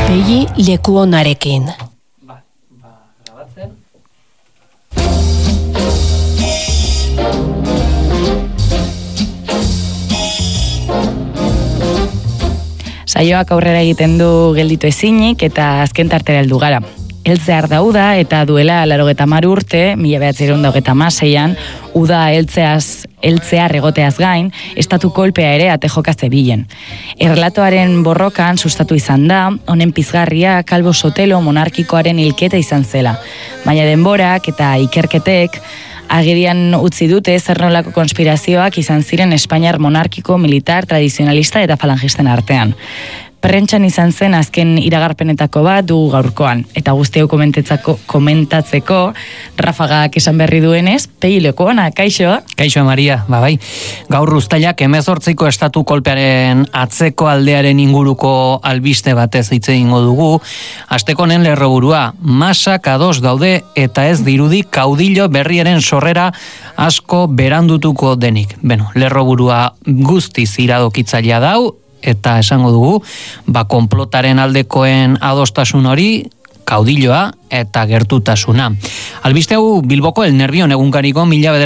Begi leku onarekin. Grabatzen. Saioak aurrera egiten du gelditu ezinik eta azken tartera heldu gara. Heltzear da uda eta duela 90 urte, 1926an, uda heltzear egoteaz gain, estatu kolpea ere ate jokatze bilen. Errelatoaren borrokan sustatu izan da, honen pizgarria Calvo Sotelo monarkikoaren hilketa izan zela. Baina denborak eta ikerketek agerian utzi dute zer nolako konspirazioak izan ziren Espainiar monarkiko, militar, tradizionalista eta falangisten artean. Prentxan izan zen azken iragarpenetako bat du gaurkoan. Eta guzti hau komentatzeko Rafagak esan berri duenez, Peileko ona, kaixo? Kaixo, Maria, bai. Gaur uztailak 18ko estatu kolpearen atzeko aldearen inguruko albiste batez hitz egingo dugu. Asteko honen lerroburua, masak ados daude eta ez dirudi kaudillo berriaren sorrera asko berandutuko denik. Beno, lerroburua guztiz iradokitzailea dau, eta esango dugu, konplotaren aldekoen adostasun hori, kaudilloa eta gertutasuna. Albiste hau Bilboko El Nervion egunkariko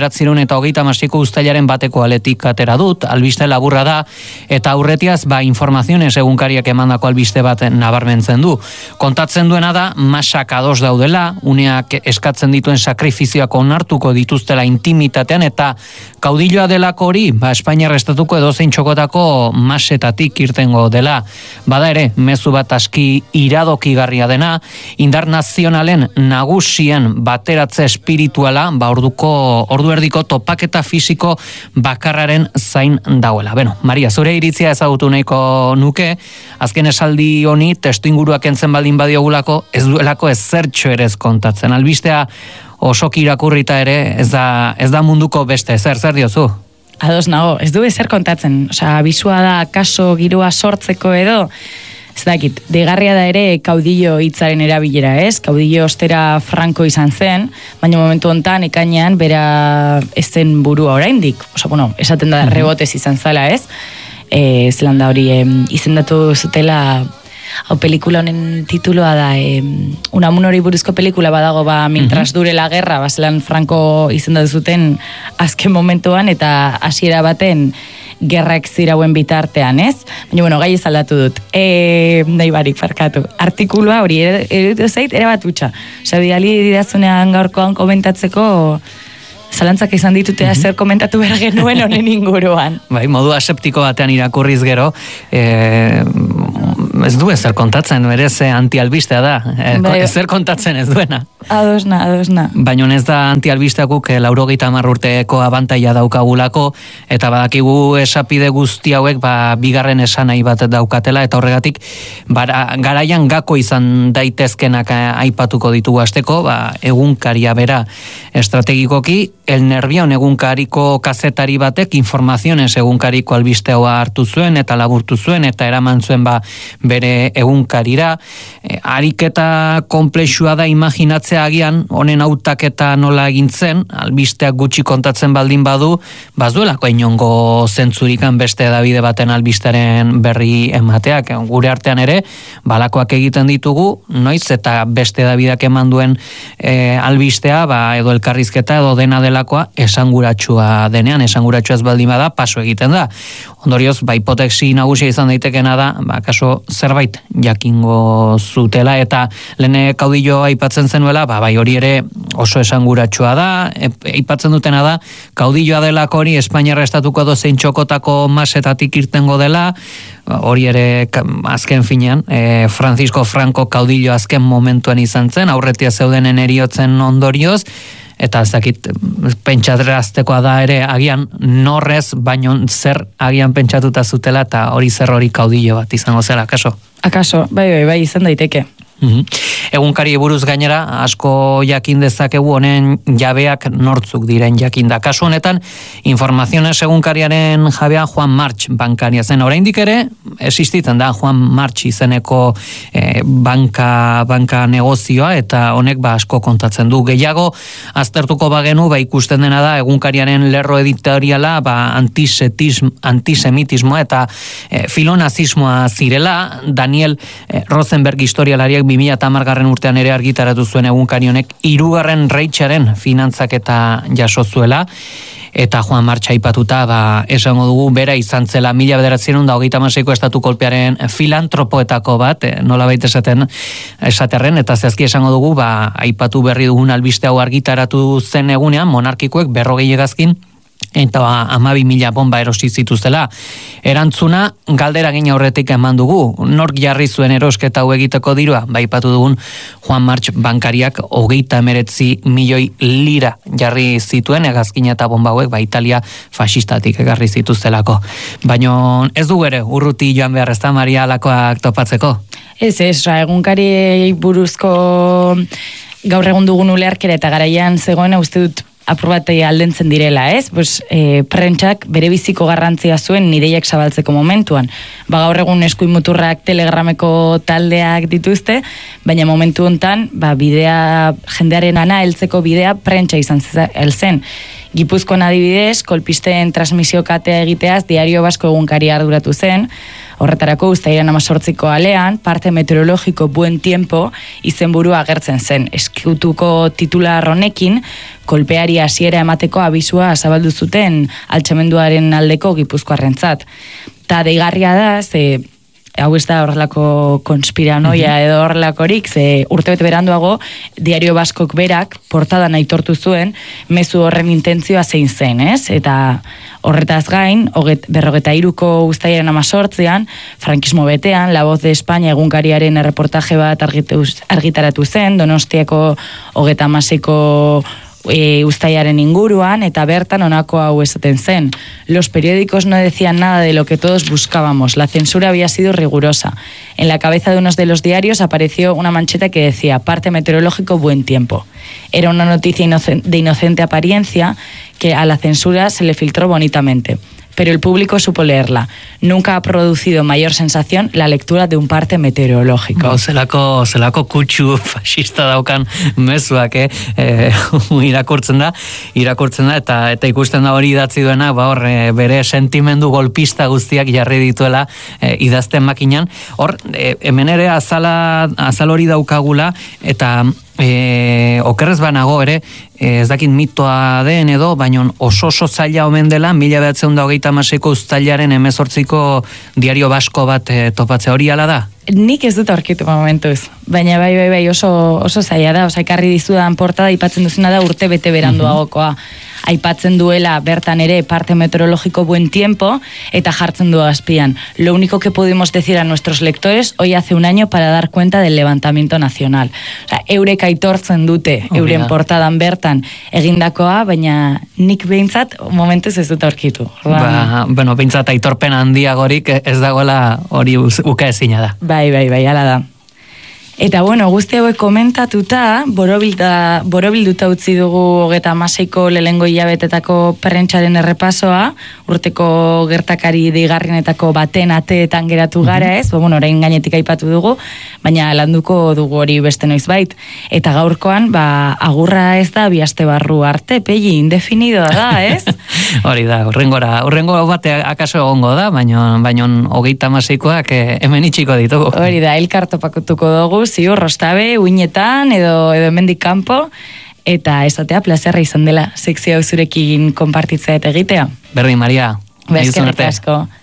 1936ko uztailaren bateko aletik atera dut, albiste laburra da, eta aurretiaz informaziones egunkariak emandako albiste bat nabarmentzen du. Kontatzen duena da, masak ados daudela, uneak eskatzen dituen sakrifizioak onartuko dituztela intimitatean, eta kaudilloa delako hori, Espainiar estatuko edozein txokotako masetatik irtengo dela. Bada ere, mezu bat aski iradokigarria dena, indar nazionalen nagusien bateratze espirituala, ordu erdiko topaketa fisiko bakarraren zain dauela. Beno, Maria, zure iritzia ezagutu nahiko nuke, azken esaldi honi testuinguruak entzen baldin badiogulako, ez duelako ezertxo ere ez kontatzen. Albistea osoki irakurrita ere, ez da munduko beste, zer diozu? Ados nago, ez du ezer kontatzen, abisua da kaso giroa sortzeko edo, ez dakit, deigarria da ere kaudillo hitzaren erabilera, ez? Kaudillo ostera Franco izan zen, baina momentu hontan ekainean bera ez zen burua oraindik. Esaten da rebotez izan zala, ez? Zelan da hori izendatu zutela, hau pelikula honen tituloa da, Unamun hori buruzko pelikula badago, mientras dure la guerra, zelan Franco izendatu zuten azken momentuan eta hasiera baten gerrak zirauen bitartean, ez? Baina, gai ez aldatu dut. Nahi barik, farkatu. Artikulua hori, eruditu zait, ere bat utxa. Bidali didazunean gaurkoan komentatzeko, zalantzak izan ditutea zer komentatu behar genuen honen inguruan. Bai, modu aseptiko batean irakurriz gero, ez du ezer kontatzen, berez antialbistea da. Ezer kontatzen ez duena. Adosna. Baina ez da antialbisteakuk 90 urteko abantaila daukagulako, eta badakigu esapide guzti hauek bigarren esanai bat daukatela, eta horregatik garaian gako izan daitezkenak aipatuko ditugu asteko, egunkaria bera estrategikoki, El Nervion egunkariko kazetari batek informaziones egunkariko albistea hartu zuen eta laburtu zuen eta eraman zuen bere egunkarira. Ariketa komplexua da imaginatzea agian, honen hautaketa nola egintzen, albisteak gutxi kontatzen baldin badu, bazuelako inongo zentzurikan beste edabide baten albistaren berri emateak. Gure artean ere, balakoak egiten ditugu, noiz eta beste edabideak eman duen albistea, edo elkarrizketa edo dena delakoa esanguratsua denean, esanguratsua ez baldin bada, paso egiten da. Ondorioz, hipoteksi nagusia izan daitekena da, kaso zerbait jakingo zutela, eta lehen kaudillo aipatzen zenuela, bai hori ere oso esanguratsua da, aipatzen dutena da, kaudilloa delako hori Espainiar estatuko dozein txokotako masetatik irtengo dela, hori ere azken finean, Francisco Franco kaudillo azken momentuan izan zen, aurretia zeudenen eriotzen ondorioz, eta ez dakit pentsatzeraztekoa da ere agian norrez, baino zer agian pentsatuta zutela, eta hori zer hori kaudillo bat izango zela, akaso? Akaso, bai, izan daiteke. Egunkari buruz gainera, asko jakin dezakegu honen jabeak nortzuk diren jakinda. Kasu honetan, Informaziones egunkariaren jabea Juan March bankaria zen. Oraindik ere, existitzen da Juan March izeneko banka negozioa, eta honek asko kontatzen du. Gehiago, aztertuko bagenu, ikusten dena da, egunkariaren lerro editoriala, antisemitismoa eta filonazismoa zirela. Daniel Rosenberg historialariak 2010 urtean ere argitaratu zuen egunkari honek 3. Reicharen finantzak eta jaso zuela, eta Juan March aipatuta esango dugu bera izan zela 1936ko estatu kolpearen filantropoetako bat, nolabait esaterren, eta zehazki esango dugu aipatu berri dugun albiste hau argitaratu zen egunean monarkikoek 40 hegazkin eta 12.000 bomba erosi zituztela. Erantzuna galdera gina horretik eman dugu. Nork jarri zuen erosketa hau egiteko dirua? Aipatu dugun Juan March bankariak 39 milioi lira jarri zituen hegazkin eta bomba hauek Italia fasistatik egarri zituztelako. Baina ez du ere urruti joan behar, ez da Maria alakoak topatzeko? Ez, egunkari buruzko gaur egun dugun ulerkera eta garaian zegoena uste dut apur bat aldentzen direla, ez? Prentsak bere biziko garrantzia zuen ideiak zabaltzeko momentuan. Gaur egun eskuin muturrak Telegrameko taldeak dituzte, baina momentu hontan, bidea, jendearen ana heltzeko bidea prentsa izan zen. Gipuzkoan adibidez, kolpisten transmisio katea egiteaz, Diario Basko egunkari arduratu zen. Horretarako uztailean 18ko alean, parte meteorologiko Buen Tiempo izenburua agertzen zen. Eskutuko titular honekin, kolpeari hasiera emateko abisua zabaldu zuten altxamenduaren aldeko Gipuzkoarrentzat. Ta deigarria da, hau ez da horrelako konspiranoia edo horrelakorik, urtebete beranduago Diario Baskok berak portadan aitortu zuen mezu horren intentzioa zein zen, ez? Eta horretaz gain, 53ko uztailaren 18an, frankismo betean, La Voz de España egunkariaren erreportaje bat argitaratu zen, Donostiako 36ko uztailaren inguruan, eta bertan honako hau esaten zen. Los periódicos no decían nada de lo que todos buscábamos. La censura había sido rigurosa. En la cabeza de uno de los diarios apareció una mancheta que decía parte meteorológico Buen Tiempo. Era una noticia de inocente apariencia que a la censura se le filtró bonitamente. Pero el público supo leerla. Nunca ha producido mayor sensación la lectura de un parte meteorológico. Zelako kutsu fascista daukan mezuak, irakurtzen da, eta ikusten da hori idatzi duena, bere sentimendu golpista guztiak jarri dituela idazten makinan. Hor, hemen ere azal hori daukagula, eta okerrez banago ere, ez dakit mitoa den edo, baina oso zaila omen dela 1936ko uztailaren 18ko Diario Basko bat topatzea, hori ala da? Nik ez dut aurkitu momentuz, baina bai oso zaila da, ekarri dizudan portada aipatzen duzuna da urte bete beranduagokoa. Aipatzen duela bertan ere parte meteorológico Buen Tiempo eta jartzen du azpian. Lo único que pudimos decir a nuestros lectores hoy hace un año para dar cuenta del levantamiento nacional. Eurek aitortzen dute euren portadan bertan egindakoa, baina nik behintzat momentuz ez dut aurkitu. Behintzat aitorpen handiagorik ez dagoela hori ukaezina da. Bai, ala da. Eta guzti hauek komentatuta, borobilduta utzi dugu 36ko lehengo hilabetetako prentsaren errepasoa, urteko gertakari deigarrienetako baten ateetan geratu gara, ez? Orain gainetik aipatu dugu, baina landuko dugu hori beste noizbait. Eta gaurkoan, agurra ez da 2 aste barru arte, pegi indefinidoa da, ez? Hori da, urrengo bate akaso egongo da, baina 36koak hemen itxiko ditugu. Hori da, elkartopakutuko dugu, ziur, rostabe, uinetan, edo hemendik kanpo, eta esatea plazerra izan dela sekzio hau zurekin konpartitzea eta egitea. Berdin, Maria. Eskerrik asko.